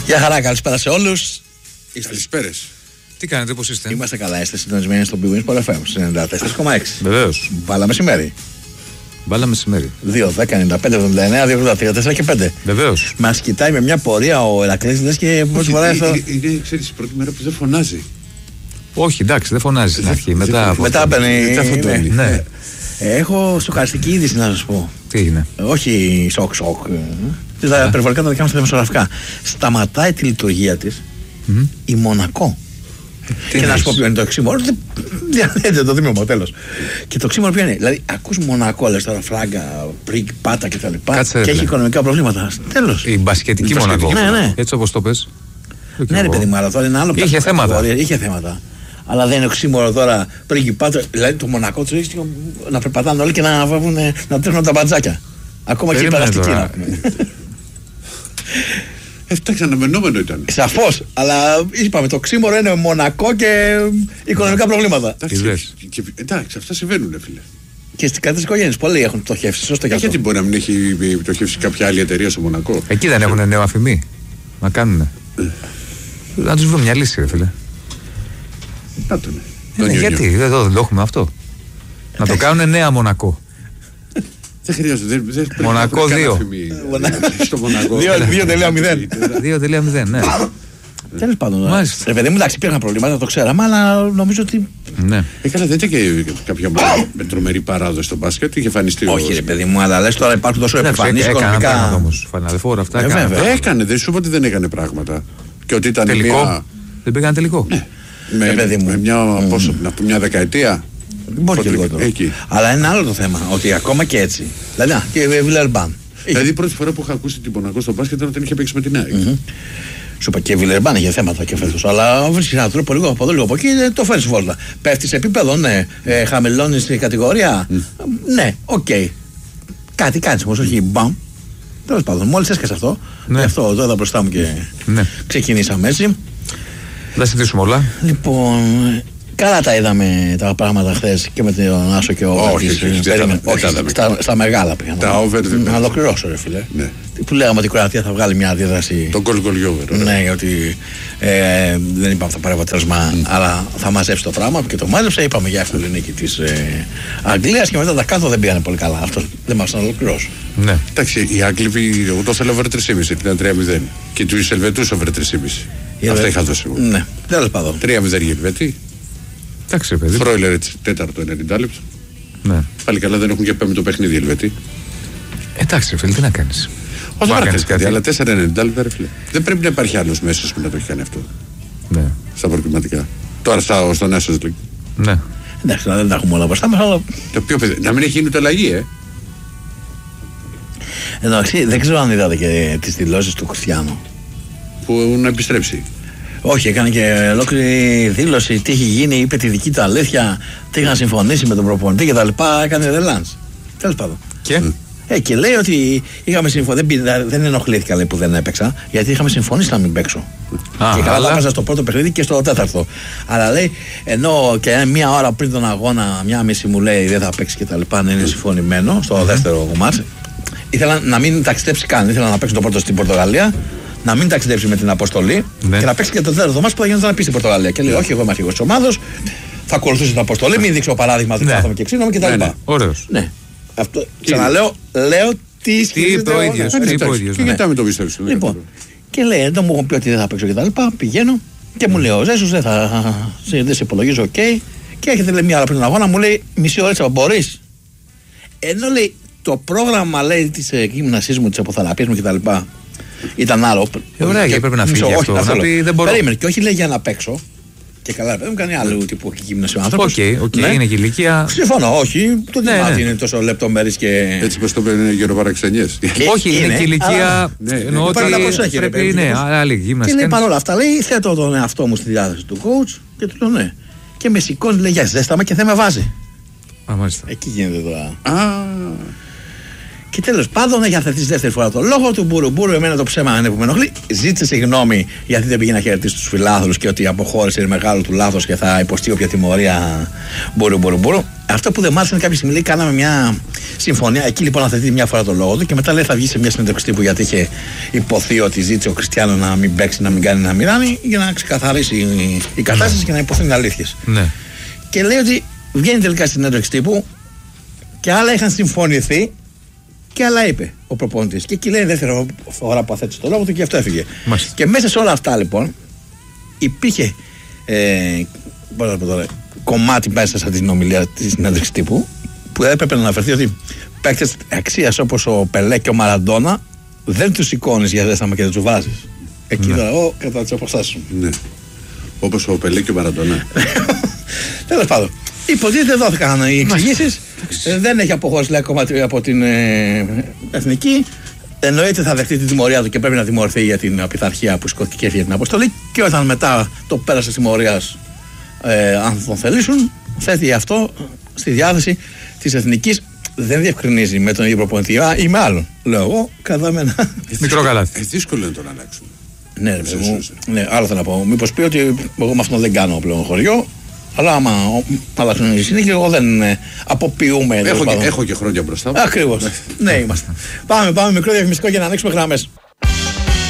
Γεια χαρά, καλησπέρα σε όλους. Καλησπέρες. Τι κάνετε, πώς είστε? Είμαστε καλά, είστε συντονισμένοι στο Big Wins FM 94,6. Βεβαίως. Βάλα μεσημέρι. Βάλα μεσημέρι. 2, 10, 95, 79, 283, 4 και 5. Βεβαίως. Μας κοιτάει με μια πορεία ο Ηρακλής, λες και πώς φοράει αυτό. Είναι, ξέρεις, η πρώτη μέρα που δεν φωνάζει. Όχι, εντάξει, δεν φωνάζει στην αρχή. Μετά μπαίνει. Ναι. Έχω σοκαριστική είδηση να σας πω. Τι έγινε? Όχι σοκ. Τα περιβαλλικά τα δικά μας τα δημοσιογραφικά. Σταματάει τη λειτουργία της η Μονακό. Και να σου πω ποιο είναι το οξύμορο. Διανέται το δίμηνο τέλος. Και το οξύμορο ποιο είναι? Δηλαδή, ακούς Μονακό, λες τώρα φράγκα, πρίγκ, πάτα κτλ. Και έχει οικονομικά προβλήματα. Τέλος. Η μπασκετική Μονακό. Ναι. Έτσι όπως το πες. Ναι, ρε παιδί μου, αλλά τώρα είναι άλλο. Είχε θέματα. Αλλά δεν είναι οξύμορο τώρα πρίγκ, πάτα. Δηλαδή, το Μονακό του έχει να περπατάνε όλοι και να τρέχουν τα μπατζάκια. Ακόμα και η περαστική. Εντάξει, αναμενόμενο ήταν. Σαφώς, αλλά είπαμε το ξύμορο είναι Μονακό και οικονομικά προβλήματα. Εντάξει, αυτά συμβαίνουν, φίλε. Και στις κάτι οικογένειες πολλοί έχουν πτωχεύσει. Σωστό και αυτό. Γιατί μπορεί να μην έχει πτωχεύσει κάποια άλλη εταιρεία στο Μονακό? Εκεί δεν έχουν νέο αφημί να κάνουνε. Να τους βρούμε μια λύση, ρε φίλε. Να τον. Γιατί, εδώ δεν το έχουμε αυτό. Να το κάνουν νέα Μονακό. Δεν χρειάζεται. Μονακό 2. Στο Μονακό 2.0. ναι. Τέλος πάντων. Ρε παιδί μου, εντάξει, υπήρχαν προβλήματα, το ξέραμε, αλλά νομίζω ότι. Ναι. Καλά, δεν ήταν και κάποια με τρομερή παράδοση στο μπάσκετ, είχε εμφανιστεί. Όχι, ρε παιδί μου, αλλά λες τώρα υπάρχουν τόσο επιφανείς οικονομικά. Όμως, φαναλεφόρα αυτά. Έκανε, δεν σου είπα ότι δεν έκανε πράγματα. Και ότι ήταν τελικό. Δεν πήγαν τελικό. Με μια δεκαετία. Μπορεί και λιγότερο. Αλλά είναι άλλο το θέμα, ότι ακόμα και έτσι. Δηλαδή, και Βιλερμπάν. Δηλαδή, η πρώτη φορά που είχα ακούσει την Μονακό στο μπάσκετ ήταν όταν είχε παίξει με την ΑΕΚ. Σου είπα και Βιλερμπάν είχε θέματα και φέτος. Αλλά βρίσκει έναν τρόπο λίγο από εδώ, λίγο από εκεί, το φέρνει βόλτα. Πέφτει σε επίπεδο, ναι. Χαμηλώνει στην κατηγορία. Ναι, οκ. Κάτι κάνει όμως, όχι μπαμ. Τέλος πάντων, μόλις έσκασε αυτό. Γι' αυτό εδώ είδα μπροστά μου και ξεκινήσαμε έτσι. Θα συζητήσουμε όλα. Λοιπόν. Καλά τα είδαμε τα πράγματα χθες και με τον Άσο και ο Όχι, στα μεγάλα πήγαν. Τα over δεν. Να ολοκληρώσω, ρε φίλε. Ναι. Που λέγαμε ότι η Κροατία θα βγάλει μια αντίδραση. Το goal over. Ναι, ότι δεν είπαμε θα πάρει αποτέλεσμα, αλλά θα μαζέψει το πράγμα και το μάζεψε. Είπαμε για εύκολη νίκη της Αγγλίας και μετά τα κάτω δεν πήγανε πολύ καλά. Αυτό δεν μας να ολοκληρώσω. Ναι. Εντάξει, οι Άγγλοι το θέλουν over 3,5, ήταν 3-0. Και τους Ελβετούς over 3,5. Αυτά είχα δώσει εγώ. Ναι, τέλος πάντων. 3-0 οι Ελβετοί. Εντάξει, παιδί. Φρόιλερ έτσι, τέταρτο 90 λεπτό. Ναι. Πάλι καλά δεν έχουν και πέμπτο παιχνίδι οι Ελβετοί. Εντάξει, φίλε, τι να κάνεις? Όχι, δεν κάνει κάτι, αλλά 4,90 λεπτά, ρε φίλε. Δεν πρέπει να υπάρχει άλλος μέσος που να το έχει κάνει αυτό. Ναι. Στα προκριματικά. Τώρα στον Άσο League. Ναι. Εντάξει, δεν τα έχουμε όλα μπροστά μας, αλλά. Το πιο παιδί. Να μην έχει γίνει ούτε αλλαγή, Εντάξει, δεν ξέρω αν είδατε και τις δηλώσεις του Κριστιάνου. Που να επιστρέψει. Όχι, έκανε και ολόκληρη δήλωση τι έχει γίνει, είπε τη δική του αλήθεια, τι είχαν συμφωνήσει με τον προπονητή κτλ. Έκανε ρελάνς. Τέλος πάντων. Και λέει ότι είχαμε συμφωνήσει. Δεν ενοχλήθηκα, λέει, που δεν έπαιξα, γιατί είχαμε συμφωνήσει να μην παίξω. Και καλά τα έπαιζα στο πρώτο παιχνίδι και στο τέταρτο. Αλλά λέει, ενώ και μία ώρα πριν τον αγώνα, μία μισή μου λέει δεν θα παίξει κτλ. Αν είναι συμφωνημένο στο δεύτερο μάτς. Ήθελα να μην ταξιδέψει καν. Ήθελα να παίξει το πρώτο στην Πορτογαλία, να μην ταξιδέψει με την αποστολή και να παίξει και το τέταρτο μάτς που θα γίνονταν να πει στην Πορτογαλία. Και λέει, όχι, εγώ είμαι αρχηγός της ομάδος, θα ακολουθήσω την αποστολή, μην δείξω παράδειγμα, δεν κάθομαι και ξύνομαι κτλ. Ωραίος. Ναι. Αυτό ξαναλέω, λέω τι είπε ο ίδιος. Και γιατί με το πιστεύεις? Λοιπόν, και λέει, εδώ μου έχουν πει ότι δεν θα παίξω κτλ. Πηγαίνω και μου λέει ο Ζέσους, δεν σε υπολογίζω, οκ. Και έρχεται λέει, μία ώρα πριν τον αγώνα, μου λέει μισή ώρα μπορείς? Ενώ λέει το πρόγραμμα λέει της γυμνασίας μου, της αποθαλαπίας μου κτλ. Ήταν άλλο. Ωραία, και πρέπει να φύγει αυτό. Περίμενε, και όχι λέει για να παίξω. Και καλά, δεν μου κάνει άλλο τύπου γυμνασίου άνθρωπος. Οκ, είναι και ηλικία. Συμφωνώ, όχι. Το μάτι είναι τόσο λεπτομέρειες και. Έτσι πως το παίρνει γεροπαραξενιές. Όχι, είναι και ηλικία. Εννοώ ότι πρέπει είναι άλλη γυμναστική. Και λέει παρόλα αυτά, λέει, θέτω τον εαυτό μου στη διάθεση του coach και του λέω ναι. Και με σηκώνει, λέει, για ζέσταμα και δεν με βάζει. Μάλιστα. Εκεί γίνεται τώρα. Και τέλος πάντων έχει αθεθεί δεύτερη φορά το λόγο του. Μπουρουμπουρου, εμένα το ψέμα είναι που με ενοχλεί. Ζήτησε συγγνώμη γιατί δεν πήγε να χαιρετήσει τους φιλάθλους και ότι αποχώρησε μεγάλο του λάθος και θα υποστεί όποια τιμωρία. Μπουρουμπουρου. Αυτό που δεν μ' άρεσε είναι κάποια στιγμή κάναμε μια συμφωνία. Εκεί λοιπόν αθεθεί μια φορά το λόγο του και μετά λέει θα βγει σε μια συνέντευξη τύπου γιατί είχε υποθεί ότι ζήτησε ο Κριστιάνο να μην παίξει, να μην κάνει, να μην ράνει για να ξεκαθαρίσει η κατάσταση και να υποθούν αλήθειες. Ναι. Και λέει ότι βγαίνει τελικά στην συνέντευξη τύπου και άλλα είχαν συμφωνηθεί. Και άλλα είπε ο προπονητής. Και εκεί λέει δεύτερη φορά που αθέτησε το λόγο του και αυτό έφυγε. Μάλιστα. Και μέσα σε όλα αυτά λοιπόν υπήρχε κομμάτι μέσα σε την ομιλία της συνέντευξης τύπου που έπρεπε να αναφερθεί ότι παίκτες αξίας όπως ο Πελέ και ο Μαραντόνα δεν τους σηκώνεις για δέσταμα και δεν τους βάζεις. Εκεί τώρα εγώ κατά τις αποστάσεις μου. Ναι. Όπως ο Πελέ και ο Μαραντόνα. Τέλος πάντων. Υποτίθεται δόθηκαν οι εξηγήσεις. Δεν έχει αποχωρήσει ακόμα από την εθνική. Εννοείται θα δεχτεί την τιμωρία του και πρέπει να τιμωρηθεί για την απειθαρχία που σηκώθηκε και έφυγε την αποστολή. Και όταν μετά το πέρασε της τιμωρίας, αν τον θελήσουν, θέτει αυτό στη διάθεση της εθνικής. Δεν διευκρινίζει με τον ίδιο προπονητή ή με άλλον. Λέω εγώ, κατά με ένα. Μικρό καλάθι. Δύσκολο είναι το να αλλάξουν. Ναι, ρε παιδί μου. Ναι, άλλο θέλω να πω. Μήπως πει ότι εγώ με αυτόν δεν κάνω πλέον χωριό. Αλλά άμα αλλάξουν οι συνήθειες, εγώ δεν αποποιούμε. Έχω και χρόνια μπροστά μου. Ακριβώς. Ναι, είμαστε. Πάμε μικρό διαφημιστικό για να ανοίξουμε γραμμές.